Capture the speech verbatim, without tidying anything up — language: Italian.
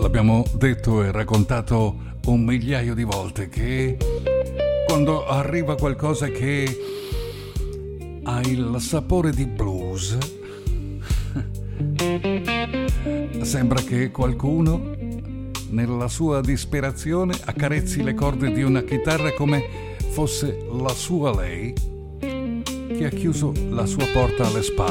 L'abbiamo detto e raccontato un migliaio di volte che quando arriva qualcosa che ha il sapore di blues, sembra che qualcuno nella sua disperazione accarezzi le corde di una chitarra come fosse la sua lei che ha chiuso la sua porta alle spalle.